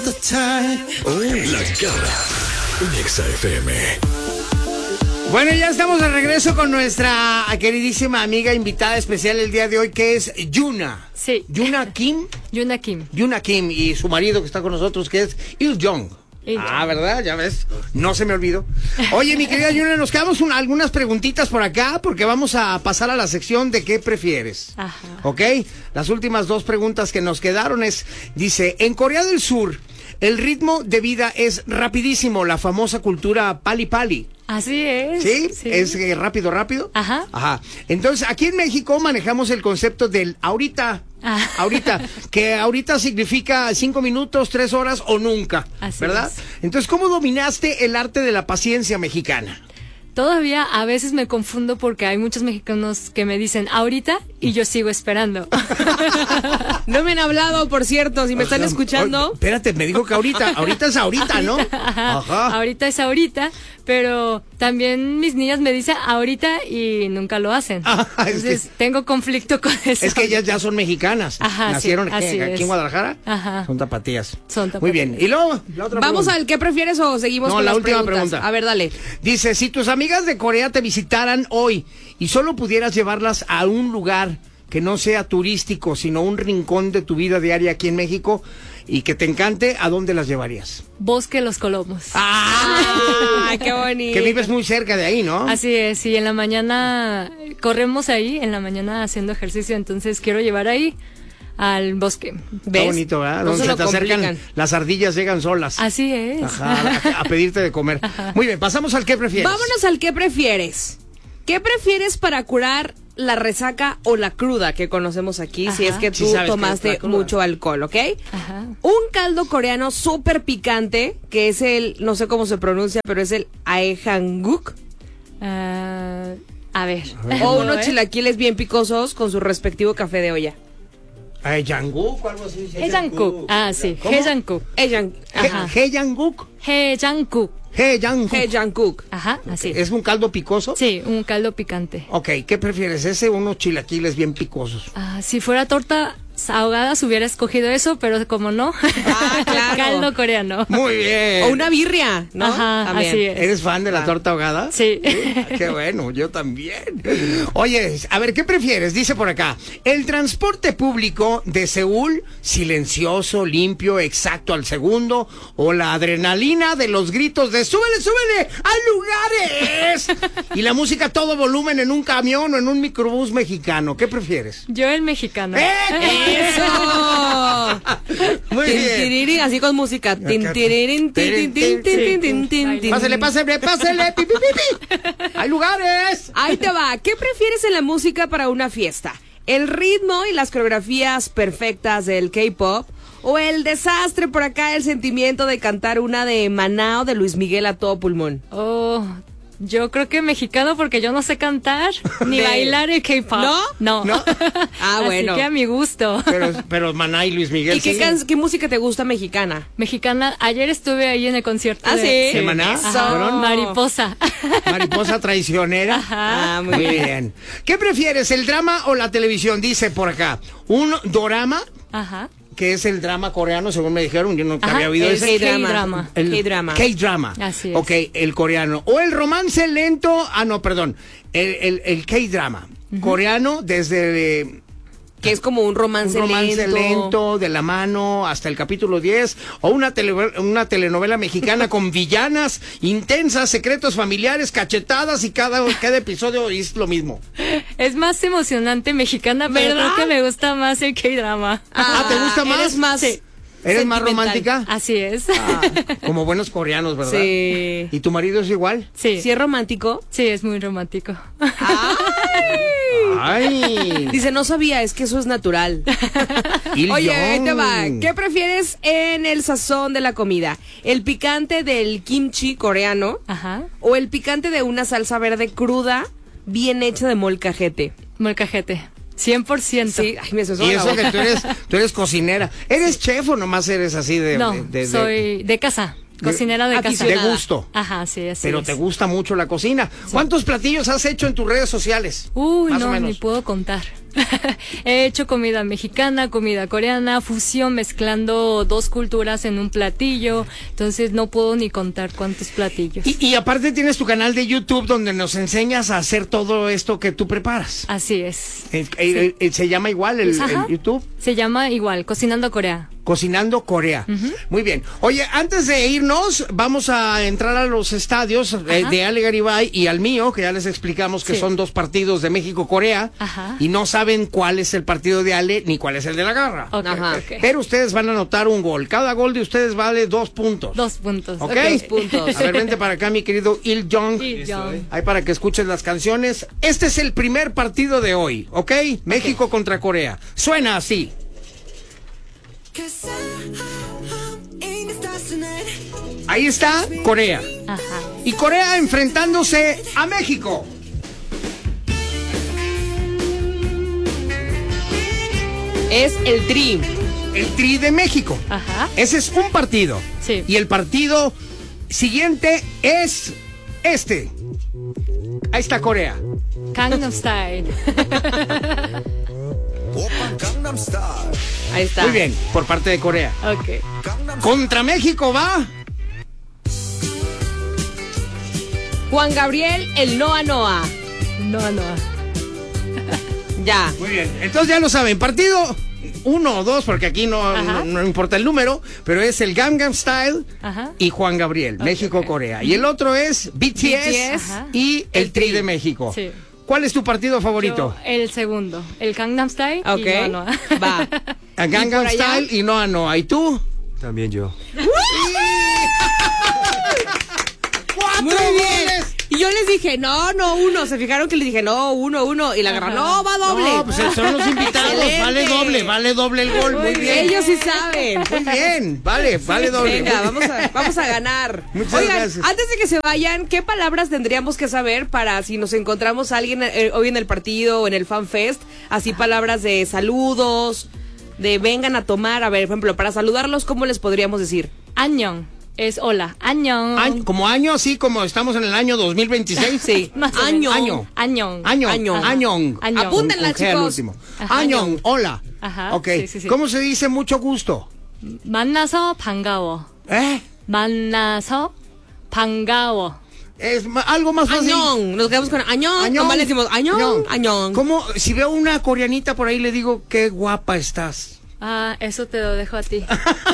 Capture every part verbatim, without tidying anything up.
all the time. Oh, La Garra en Exa F M. Bueno, ya estamos de regreso con nuestra queridísima amiga invitada especial el día de hoy, que es Yuna. Sí. Yuna Kim. Yuna Kim. Yuna Kim y su marido que está con nosotros, que es Il Jong. Il Ah, Jong. ¿verdad? Ya ves, no se me olvidó. Oye, mi querida Yuna, nos quedamos un, algunas preguntitas por acá porque vamos a pasar a la sección de ¿qué prefieres? Ajá. ¿Ok? Las últimas dos preguntas que nos quedaron es, dice, en Corea del Sur, el ritmo de vida es rapidísimo, la famosa cultura pali pali. Así es. ¿Sí? Es eh, rápido, rápido. Ajá. Ajá. Entonces, aquí en México manejamos el concepto del ahorita. Ah. Ahorita. Que ahorita significa cinco minutos, tres horas o nunca. Así ¿verdad? es. Entonces, ¿cómo dominaste el arte de la paciencia mexicana? Todavía a veces me confundo porque hay muchos mexicanos que me dicen ahorita y yo sigo esperando. No me han hablado, por cierto, si me están escuchando. Oye, espérate, me dijo que ahorita. Ahorita es ahorita, ¿no? Ajá. Ajá. Ahorita es ahorita, pero también mis niñas me dicen ahorita y nunca lo hacen. Ah, es Entonces que- tengo conflicto con eso. Es que ellas ya son mexicanas. Ajá, Nacieron sí, aquí, así aquí es. en Guadalajara. Ajá. Son tapatías. Son Muy tapatías. bien. Y luego, la otra Vamos pregunta. al ¿qué prefieres o seguimos No, con la las última preguntas? pregunta. A ver, dale. Dice, si tus amigas de Corea te visitaran hoy y solo pudieras llevarlas a un lugar que no sea turístico, sino un rincón de tu vida diaria aquí en México y que te encante, ¿a dónde las llevarías? Bosque Los Colomos. ¡Ay, qué bonito! Que vives muy cerca de ahí, ¿no? Así es, y en la mañana corremos ahí, en la mañana haciendo ejercicio, entonces quiero llevar ahí al bosque. Está ¿Ves? bonito, ¿verdad? No Donde se se lo te acercan, complican. las ardillas llegan solas. Así es. Ajá, a, a pedirte de comer. Muy bien, pasamos al ¿qué prefieres? Vámonos al ¿qué prefieres? ¿Qué prefieres para curar la resaca o la cruda que conocemos aquí? Si Ajá. es que Sí tú sabes qué es tomaste la cruda. mucho alcohol, ¿ok? Ajá. Un caldo coreano súper picante, que es el, no sé cómo se pronuncia, pero es el aehanguk. Ah, a ver. O unos ¿Eh? chilaquiles bien picosos con su respectivo café de olla. Eh, ¿Janguk o algo así? Hejangguk. Ah, sí. ¿Cómo? Hejangguk. Ejang- Ajá. ¿Hejanguk? Hejangguk. Hejanguk. Aehanguk. Ajá, así. ¿Es un caldo picoso? Sí, un caldo picante. Ok, ¿qué prefieres? ¿Ese o unos chilaquiles bien picosos? Ah, si fuera torta ahogada, se hubiera escogido eso, pero como no, Ah, claro. caldo coreano. Muy bien. O una birria, ¿no? Ajá, También. así es. ¿Eres fan de la Ah. torta ahogada? Sí. Qué bueno, yo también. Oye, a ver, ¿qué prefieres? Dice por acá, el transporte público de Seúl, silencioso, limpio, exacto al segundo, o la adrenalina de los gritos de ¡súbele, súbele! ¡Hay lugares! Y la música a todo volumen en un camión o en un microbús mexicano. ¿Qué prefieres? Yo el mexicano. ¡Eh! ¡Eso! Muy Tin, bien. tirirín, así con música. Tin, tirirín, tin, tin, tin, tin, tin, tin, tin. Pásale, pásale, pásale, pi, pi, pi, pi. ¡Hay lugares! Ahí te va. ¿Qué prefieres en la música para una fiesta? ¿El ritmo y las coreografías perfectas del K-pop? ¿O el desastre por acá, el sentimiento de cantar una de Maná o de Luis Miguel a todo pulmón? Oh, yo creo que mexicano porque yo no sé cantar ni De- bailar el K-pop. ¿No? No. ¿No? Ah, bueno. Así que a mi gusto. Pero, pero Maná y Luis Miguel. ¿Y qué, sí. can- qué música te gusta mexicana? Mexicana, ayer estuve ahí en el concierto. ¿Ah, de, sí? ¿De Maná? Ajá, ¿Fueron? Mariposa. Mariposa traicionera. Ajá. Ah, muy Muy bien. bien. ¿Qué prefieres, el drama o la televisión? Dice por acá. Un dorama, Ajá. que es el drama coreano, según me dijeron. Yo nunca Ajá, había oído el ese. K-drama. K-drama. El K-drama. K-drama. Así es. Ok, el coreano. O el romance lento. Ah, no, perdón. El, el, el K-drama. Coreano desde... Que es como un romance, un romance lento. lento. de la mano, hasta el capítulo diez, o una, tele, una telenovela mexicana con villanas intensas, secretos familiares, cachetadas, y cada, cada episodio es lo mismo. Es más emocionante mexicana, pero ¿Verdad? creo que me gusta más el K-drama. Ah, ¿te gusta más? Eres más Sí. ¿Eres más sentimental. romántica? Así es. Ah, como buenos coreanos, ¿verdad? Sí. ¿Y tu marido es igual? Sí. ¿Sí es romántico? Sí, es muy romántico. Ay. Dice, no sabía, es que eso es natural. Il Oye, ahí te va. Jong. ¿Qué prefieres en el sazón de la comida? ¿El picante del kimchi coreano Ajá. o el picante de una salsa verde cruda bien hecha de molcajete? Molcajete. cien por ciento. Sí, ay, me suena Y la eso boca. que tú eres, tú eres cocinera. ¿Eres chef o nomás eres así de... No, de- de- de- soy de casa. Cocinera de casa. de aficionada. gusto? Ajá, sí, así Pero es. te gusta mucho la cocina. ¿Cuántos platillos has hecho en tus redes sociales? Uy, Más o no, menos. ni puedo contar. He hecho comida mexicana, comida coreana, fusión mezclando dos culturas en un platillo, entonces no puedo ni contar cuántos platillos. Y, y aparte tienes tu canal de YouTube donde nos enseñas a hacer todo esto que tú preparas. Así es. Eh, eh, eh, ¿Se llama igual el, Ajá. el YouTube? Se llama igual, Cocinando Corea. Cocinando Corea. Uh-huh. Muy bien. Oye, antes de irnos, vamos a entrar a los estadios eh, de Ale Garibay y al mío, que ya les explicamos que sí. son dos partidos de México-Corea. Ajá. Y no saben cuál es el partido de Ale ni cuál es el de la Garra. Okay, Ajá. Okay. Pero ustedes van a anotar un gol. Cada gol de ustedes vale dos puntos. Dos puntos. ¿Ok? Okay. Dos puntos. A ver, vente para acá, mi querido Il Jong. Il Jong. Ahí para que escuches las canciones. Este es el primer partido de hoy, ¿ok? México okay. contra Corea. Suena así. Ahí está Corea. Ajá. Y Corea enfrentándose a México. Es el Tri. El Tri de México. Ajá. Ese es un partido. Sí. Y el partido siguiente es este. Ahí está Corea. Gangnam Style. Ahí está. Muy bien, por parte de Corea. Ok. Contra México va Juan Gabriel, el Noa Noa. No, no. Ya. Muy bien. Entonces ya lo saben, partido uno o dos, porque aquí no, no, no importa el número, pero es el Gangnam Style Ajá. y Juan Gabriel, Okay, México-Corea. okay. Y el otro es B T S, B T S y el, el Tri Tri de México. Sí. ¿Cuál es tu partido favorito? Yo, el segundo, el Gangnam Style. Ok. Y no, no. Va. A Gangnam por allá? Style y Noa Noa. ¿Y tú? También yo. ¡Cuatro Muy bien. goles! Y yo les dije, no, no, uno. Se fijaron que les dije, no, uno, uno. Y la agarra, no, va doble. No, pues son los invitados. Excelente. Vale doble, vale doble el gol. Muy, Muy bien. Ellos sí saben. Muy bien, vale, vale doble. Venga, vamos a, vamos a ganar. Muchas Oigan, gracias. antes de que se vayan, ¿qué palabras tendríamos que saber para si nos encontramos a alguien eh, hoy en el partido o en el Fan Fest? Así palabras de saludos, de vengan a tomar. A ver, por ejemplo, para saludarlos, ¿cómo les podríamos decir? Annyeong. Es hola. Annyeong. Año- como año, así como estamos en el año dos mil veintiséis. Sí. Más o Año. menos. Año. Annyeong. Año, Año. año, Año. Apúntenla, Con G al chicos. último. Ajá. Año, hola. Ajá, Ok. sí, sí, sí. ¿Cómo se dice mucho gusto? 만나서 반가워. ¿Eh? 만나서 반가워. Es ma- algo más fácil. Añón. Nos quedamos con añón. Añón. Nomás le decimos añón, añón. ¿Cómo? Si veo una coreanita por ahí le digo, qué guapa estás. Ah, eso te lo dejo a ti.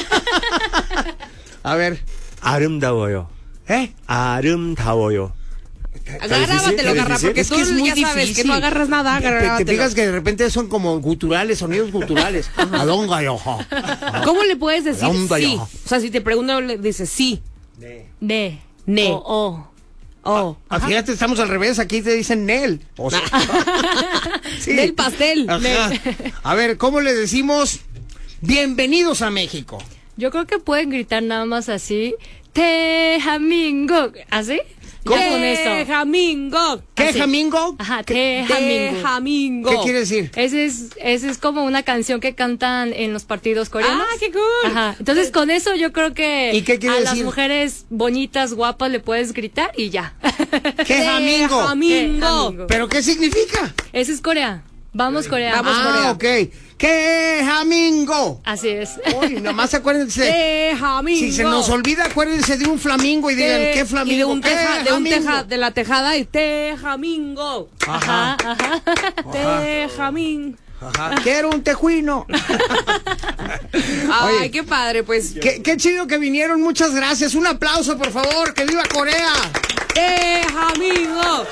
A ver. 아름다워요. ¿Eh? 아름다워요. Agárratelo, agarra, porque Es tú que es muy ya sabes difícil. que no agarras nada, Te- te, agárratelo. fijas que de repente son como guturales, sonidos guturales. Adonga y ojo. ¿Cómo le puedes decir Onda sí? ya. O sea, si te pregunto, le dices sí. 네. 네. O, o. Oh. Ah, fíjate, estamos al revés. Aquí te dicen Nel. O sea, sí. Del pastel. Ajá. A ver, ¿cómo le decimos? Bienvenidos a México. Yo creo que pueden gritar nada más así. 대한민국. ¿Así? ¿Cómo? Ya con eso. Tejamingo. ¿Qué, Así. Jamingo? Ajá, ¿Qué, Tejamingo. Tejamingo. ¿Qué quiere decir? Ese es, ese es como una canción que cantan en los partidos coreanos. Ah, qué cool. Ajá. Entonces con eso yo creo que ¿Y qué quiere a decir? las mujeres bonitas, guapas le puedes gritar y ya. ¿Qué Jamingo? Tejamingo. Tejamingo. ¿Pero qué significa? Ese es Corea. Vamos Corea. Vamos, ah, Corea. ok. ¿Qué Jamingo? Así es. Uy, nomás acuérdense. Tejamingo. Si se nos olvida, acuérdense de un flamingo y digan, Te- ¿qué flamingo? Y de un ¿Qué teja, de un jamingo? teja, de la tejada y tejamingo. Ajá, ajá. Tejamingo. Ajá. Quiero un tejuino. Ay, Oye. qué padre, pues. qué, qué chido que vinieron. Muchas gracias. Un aplauso, por favor. ¡Que viva Corea! Tejamingo.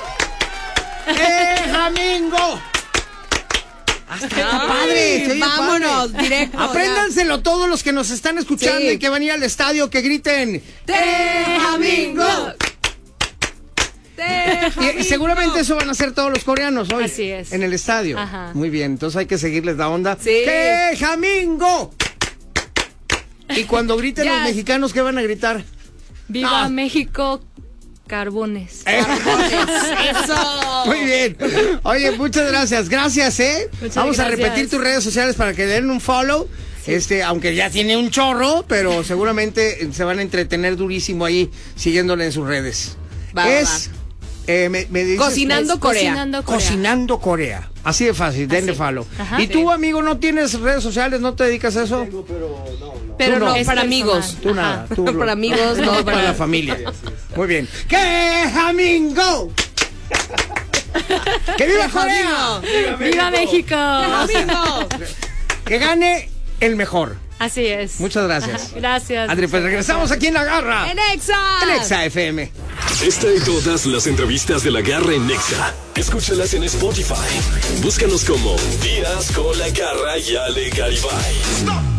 ¡Eh, Jamingo! Hasta está padre, se oye vámonos, padre. directo, ya. Apréndanselo todos los que nos están escuchando Sí. y que van a ir al estadio, que griten Tejamingo. Y, y seguramente eso van a hacer todos los coreanos hoy. Así es. En el estadio. Ajá. Muy bien, entonces hay que seguirles la onda. Sí. ¡Tejamingo! Y cuando griten Ya. los mexicanos, ¿qué van a gritar? Viva Ah. México, carbones. Eh, Eso. Muy bien. Oye, muchas gracias. Gracias, ¿eh? Muchas Vamos a gracias. repetir tus redes sociales para que le den un follow. Este, aunque ya tiene un chorro, pero seguramente se van a entretener durísimo ahí siguiéndole en sus redes. Va, va, es eh, me, me dices- Cocinando es- Corea. Cocinando Corea. Cocinando Corea. Así de fácil, denle Así. follow. Ajá. ¿Y tú, amigo, no tienes redes sociales? ¿No te dedicas a eso? Pero Tú no. no, Es para personal. amigos. Tú nada. Tú lo- Para amigos, no, para para- la familia. Muy bien. ¡Que amigo! ¡Que viva Corea! ¡Viva México! ¡Amigo! ¡Que gane el mejor! Así es. Muchas gracias. Gracias. André, pues regresamos aquí en La Garra. ¡En Exa! En Exa F M. Esta y todas las entrevistas de La Garra en Nexa. Escúchalas en Spotify. Búscanos como Días con La Garra y Ale Garibay.